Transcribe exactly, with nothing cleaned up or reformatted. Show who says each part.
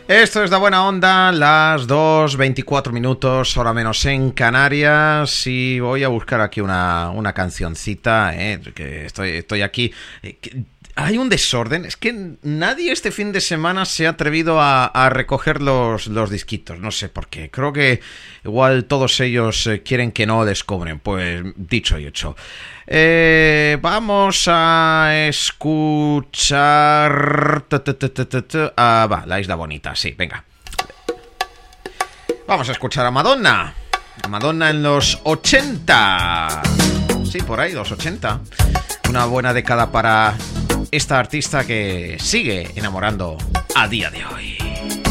Speaker 1: Esto es La Buena Onda, las dos veinticuatro minutos, hora menos en Canarias. Y voy a buscar aquí una, una cancioncita, eh, que estoy, estoy aquí. Eh, que, hay un desorden, es que nadie este fin de semana se ha atrevido a, a recoger los, los disquitos, no sé por qué. Creo que igual todos ellos quieren que no les cobren, pues dicho y hecho. Eh, vamos a escuchar... Ah, va, La Isla Bonita, sí, venga. Vamos a escuchar a Madonna. A Madonna en los ochenta. Sí, por ahí, los ochenta. Una buena década para esta artista que sigue enamorando a día de hoy.